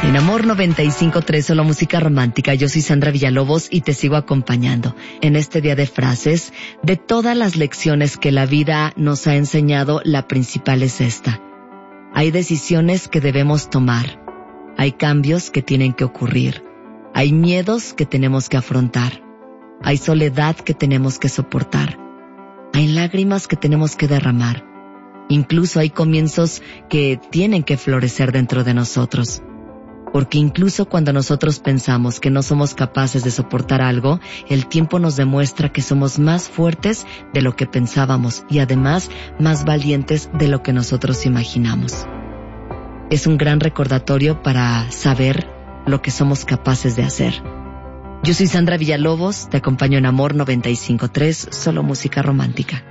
En Amor 95.3, solo música romántica. Yo soy Sandra Villalobos y te sigo acompañando en este día de frases. De todas las lecciones que la vida nos ha enseñado, la principal es esta. Hay decisiones que debemos tomar. Hay cambios que tienen que ocurrir. Hay miedos que tenemos que afrontar. Hay soledad que tenemos que soportar. Hay lágrimas que tenemos que derramar. Incluso hay comienzos que tienen que florecer dentro de nosotros. Porque incluso cuando nosotros pensamos que no somos capaces de soportar algo, el tiempo nos demuestra que somos más fuertes de lo que pensábamos y además más valientes de lo que nosotros imaginamos. Es un gran recordatorio para saber lo que somos capaces de hacer. Yo soy Sandra Villalobos, te acompaño en Amor 95.3, solo música romántica.